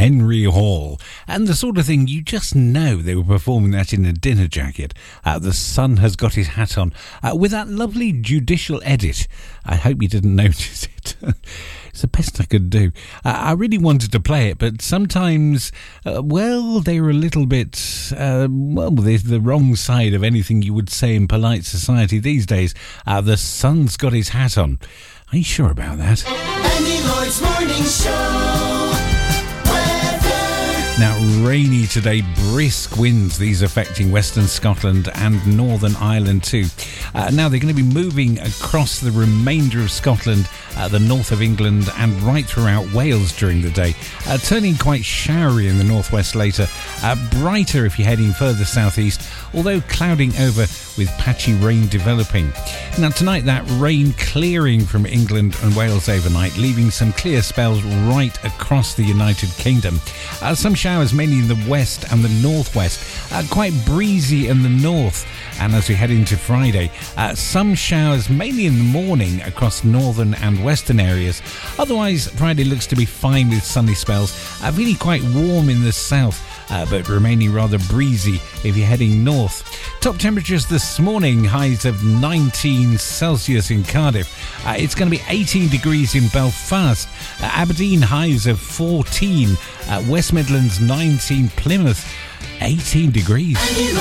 Henry Hall. And the sort of thing you just know they were performing that in a dinner jacket. The Sun Has Got His Hat On. With that lovely judicial edit. I hope you didn't notice it. It's the best I could do. I really wanted to play it, but sometimes, they were a little bit, they're the wrong side of anything you would say in polite society these days. The Sun's Got His Hat On. Are you sure about that? Andy Lloyd's Morning Show. Now, rainy today, brisk winds, these affecting Western Scotland and Northern Ireland too. Now, they're going to be moving across the remainder of Scotland, the north of England and right throughout Wales during the day. Turning quite showery in the northwest later. Brighter if you're heading further southeast, although clouding over with patchy rain developing. Now, tonight, that rain clearing from England and Wales overnight, leaving some clear spells right across the United Kingdom. Some showers mainly in the west and the northwest, quite breezy in the north. And as we head into Friday, some showers mainly in the morning across northern and western areas. Otherwise, Friday looks to be fine with sunny spells, feeling quite warm in the south, but remaining rather breezy if you're heading north. Top temperatures this morning, highs of 19 Celsius in Cardiff. It's going to be 18 degrees in Belfast. Aberdeen, highs of 14. West Midlands, 19. Plymouth, 18 degrees.